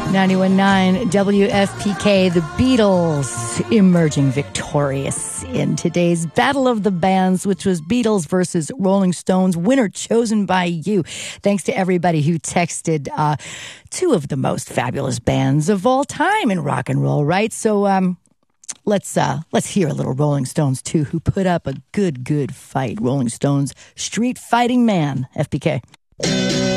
91.9 WFPK, the Beatles emerging victorious in today's Battle of the Bands, which was Beatles versus Rolling Stones, winner chosen by you. Thanks to everybody who texted two of the most fabulous bands of all time in rock and roll, right? So let's hear a little Rolling Stones too, who put up a good fight. Rolling Stones, Street Fighting Man, FPK.